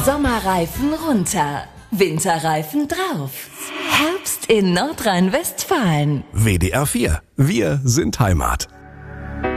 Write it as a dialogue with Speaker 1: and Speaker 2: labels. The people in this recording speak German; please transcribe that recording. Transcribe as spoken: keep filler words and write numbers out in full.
Speaker 1: Sommerreifen runter, Winterreifen drauf. Herbst in Nordrhein-Westfalen.
Speaker 2: W D R vier. Wir sind Heimat.